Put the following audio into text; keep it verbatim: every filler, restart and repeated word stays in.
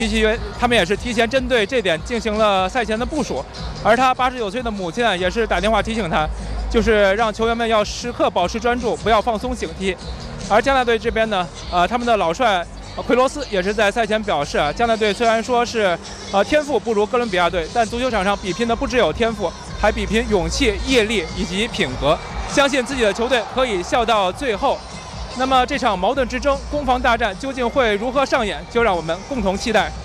提前他们也是提前针对这点进行了赛前的部署，而他八十九岁的母亲啊，也是打电话提醒他，就是让球员们要时刻保持专注，不要放松警惕。而加拿大队这边呢，呃，他们的老帅奎罗斯也是在赛前表示啊，加拿大队虽然说是呃天赋不如哥伦比亚队，但足球场上比拼的不只有天赋，还比拼勇气、毅力以及品格，相信自己的球队可以笑到最后。那么这场矛盾之争、攻防大战究竟会如何上演？就让我们共同期待。